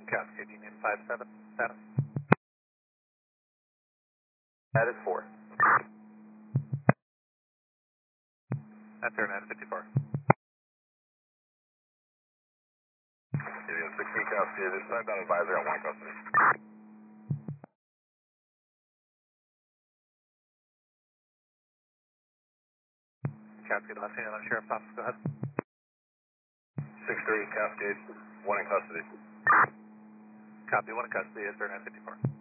Cascade Union 57, status. That is 4. That's Air 954. Union 16 Cascade, this side down advisor at 1 custody. Cascade Los Angeles Sheriff's Office, go ahead. 6-3 Cascade, 1 in custody. Copy, 1 in custody, it's Air 954.